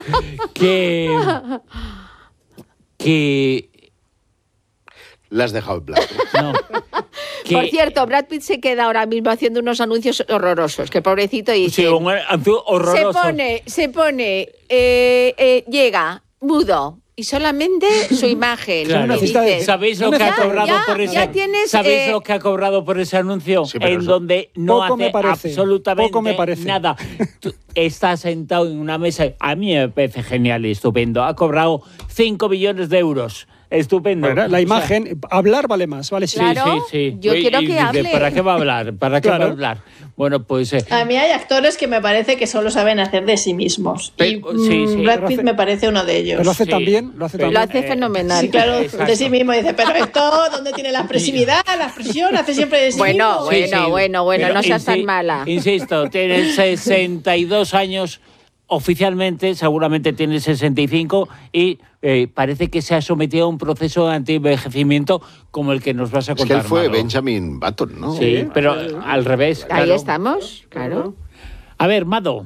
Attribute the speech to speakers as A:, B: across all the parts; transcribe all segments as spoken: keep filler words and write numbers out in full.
A: que... que...
B: La has dejado en blanco.
A: No. Que,
C: Por cierto, Brad Pitt se queda ahora mismo haciendo unos anuncios horrorosos, que pobrecito dice...
A: sí, un anuncio horroroso.
C: Se pone, se pone, eh, eh, llega mudo y solamente su imagen.
A: Claro.
C: Y dice,
A: ¿Sabéis lo
D: no
A: que ha
C: ya,
A: cobrado
C: ya,
A: por ese
C: ya tienes,
A: ¿Sabéis
C: eh,
A: lo que ha cobrado por ese anuncio?
B: Sí, pero
A: en
B: eso-
A: donde no
D: Poco
A: hace
D: me parece,
A: absolutamente
D: poco me parece.
A: nada. Tú estás sentado en una mesa. A mí me parece genial y estupendo. Ha cobrado cinco millones de euros. Estupendo.
D: Bueno, la imagen, o sea, hablar vale más, vale. Sí.
C: Claro.
A: Sí, sí, sí.
C: yo
A: Y-
C: quiero
A: y
C: que
A: dice,
C: hable.
A: ¿para qué va a hablar? ¿Para qué
D: Claro.
A: va a hablar? Bueno, pues... Eh,
E: A mí hay actores que me parece que solo saben hacer de sí mismos.
A: Pe-
E: y
A: sí,
E: mm,
A: sí.
E: Brad
D: Pero
E: Pitt
D: hace-
E: me parece uno de ellos.
D: Pero lo hace
A: Sí,
D: tan bien, lo hace
A: pero-
D: tan
C: Lo
D: bien.
C: hace
A: Eh,
C: fenomenal.
E: Sí, claro,
A: Exacto.
E: de sí mismo. Dice, pero esto, ¿dónde tiene la expresividad, la expresión? Hace siempre de sí
C: Bueno,
E: mismo.
A: Sí,
C: bueno,
A: sí.
C: bueno, bueno,
A: Pero
C: no seas tan
A: insi-
C: mala.
A: Insisto, tiene sesenta y dos años oficialmente, seguramente tiene sesenta y cinco y eh, parece que se ha sometido a un proceso de antienvejecimiento como el que nos vas a
B: Es que
A: contar.
B: él fue
A: Mado.
B: Benjamin Button, ¿no?
A: Sí, pero al revés.
C: Ahí
A: claro.
C: estamos, claro.
A: A ver, Mado.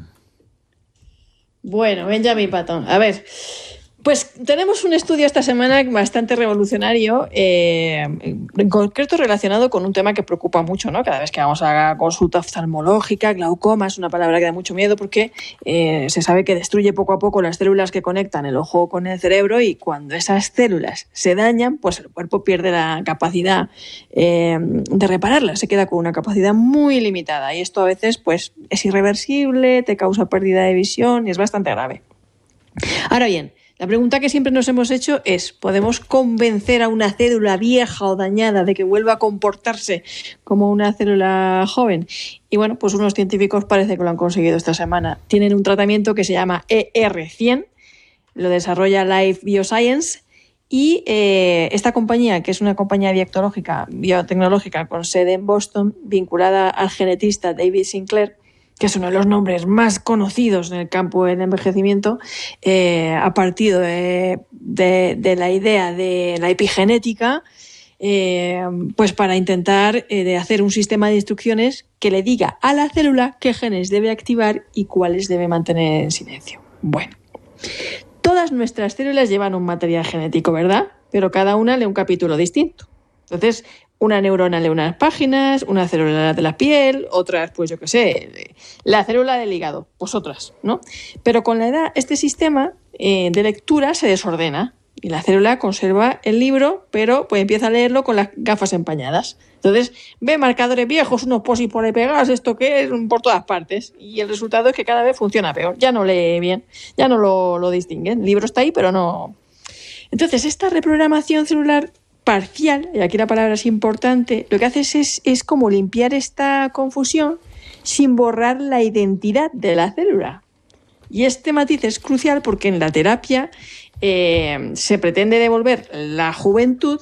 E: Bueno, Benjamin Button. A ver, pues tenemos un estudio esta semana bastante revolucionario, eh, en concreto relacionado con un tema que preocupa mucho, ¿no? Cada vez que vamos a la consulta oftalmológica, glaucoma es una palabra que da mucho miedo porque eh, se sabe que destruye poco a poco las células que conectan el ojo con el cerebro y cuando esas células se dañan, pues el cuerpo pierde la capacidad eh, de repararlas, se queda con una capacidad muy limitada y esto a veces pues es irreversible, te causa pérdida de visión y es bastante grave. Ahora bien, la pregunta que siempre nos hemos hecho es, ¿podemos convencer a una célula vieja o dañada de que vuelva a comportarse como una célula joven? Y bueno, pues unos científicos parece que lo han conseguido esta semana. Tienen un tratamiento que se llama E R cien, lo desarrolla Life Bioscience y eh, esta compañía, que es una compañía biotecnológica, biotecnológica con sede en Boston, vinculada al genetista David Sinclair, que es uno de los nombres más conocidos en el campo del envejecimiento, eh, a partir de, de, de la idea de la epigenética, eh, pues para intentar eh, de hacer un sistema de instrucciones que le diga a la célula qué genes debe activar y cuáles debe mantener en silencio. Bueno, todas nuestras células llevan un material genético, ¿verdad? Pero cada una lee un capítulo distinto. Entonces, una neurona lee unas páginas, una célula de la piel, otras, pues yo qué sé, la célula del hígado, pues otras, ¿no? Pero con la edad, este sistema eh, de lectura se desordena y la célula conserva el libro, pero pues empieza a leerlo con las gafas empañadas. Entonces, ve marcadores viejos, unos posis por ahí pegados, esto que es, por todas partes. Y el resultado es que cada vez funciona peor. Ya no lee bien, ya no lo, lo distingue. El libro está ahí, pero no... Entonces, esta reprogramación celular parcial, y aquí la palabra es importante, lo que hace es, es, es como limpiar esta confusión sin borrar la identidad de la célula. Y este matiz es crucial porque en la terapia eh, se pretende devolver la juventud,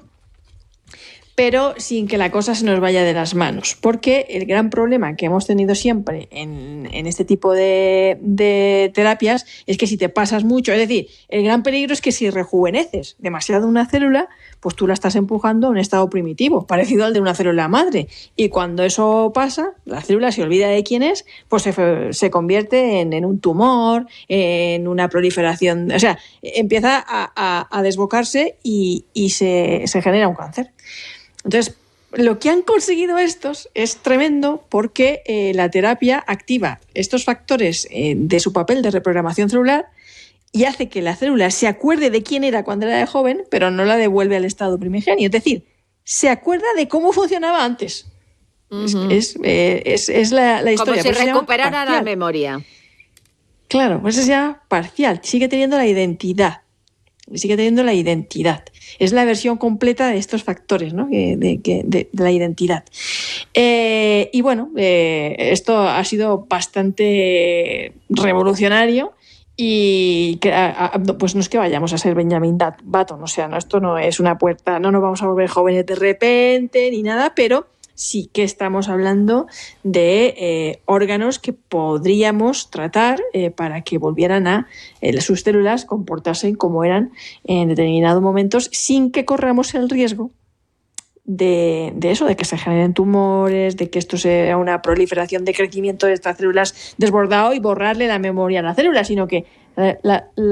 E: pero sin que la cosa se nos vaya de las manos. Porque el gran problema que hemos tenido siempre en, en este tipo de, de terapias es que si te pasas mucho, es decir, el gran peligro es que si rejuveneces demasiado una célula, pues tú la estás empujando a un estado primitivo, parecido al de una célula madre. Y cuando eso pasa, la célula se olvida de quién es, pues se, se convierte en, en un tumor, en una proliferación, o sea, empieza a, a, a desbocarse y, y se, se genera un cáncer. Entonces, lo que han conseguido estos es tremendo porque eh, la terapia activa estos factores eh, de su papel de reprogramación celular y hace que la célula se acuerde de quién era cuando era de joven, pero no la devuelve al estado primigenio. Es decir, se acuerda de cómo funcionaba antes. Uh-huh. Es, es, eh, es, es la, la historia.
C: Como si recuperara la memoria.
E: Claro, pues es ya parcial. Sigue teniendo la identidad. Sigue teniendo la identidad. Es la versión completa de estos factores, ¿no? de, de, de, de la identidad. Eh, y bueno, eh, esto ha sido bastante revolucionario y que, a, a, pues no es que vayamos a ser Benjamin Button, o sea, no, esto no es una puerta, no nos vamos a volver jóvenes de repente ni nada, pero sí que estamos hablando de eh, órganos que podríamos tratar eh, para que volvieran a eh, sus células comportarse como eran en determinados momentos sin que corramos el riesgo de, de eso, de que se generen tumores, de que esto sea una proliferación de crecimiento de estas células desbordado y borrarle la memoria a la célula, sino que La, la-